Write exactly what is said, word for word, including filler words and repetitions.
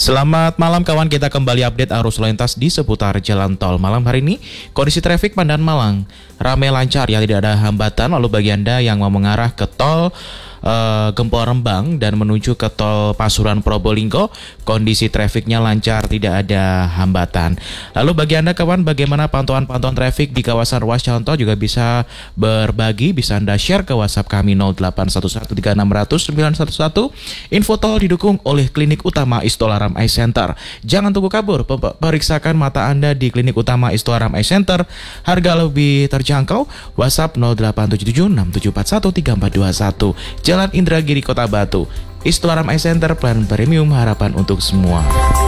Selamat malam kawan, kita kembali update arus lalu lintas di seputar jalan tol. Malam hari ini, kondisi trafik Pandan Malang ramai lancar ya, tidak ada hambatan. Lalu bagi Anda yang mau mengarah ke tol Uh, Gempol Rembang dan menuju ke tol Pasuruan Probolinggo, kondisi trafiknya lancar, tidak ada hambatan. Lalu bagi Anda kawan, bagaimana pantauan-pantauan trafik di kawasan ruas jalan tol juga bisa berbagi, bisa Anda share ke WhatsApp kami nol delapan satu satu tiga enam nol nol sembilan satu satu. Info tol didukung oleh Klinik Utama Istolaram Eye Center. Jangan tunggu kabur, periksakan mata Anda di Klinik Utama Istolaram Eye Center. Harga lebih terjangkau. WhatsApp nol delapan tujuh tujuh enam tujuh empat satu tiga empat dua satu. Jalan Indragiri, Kota Batu. Istolaram Eye Center, plan premium, harapan untuk semua.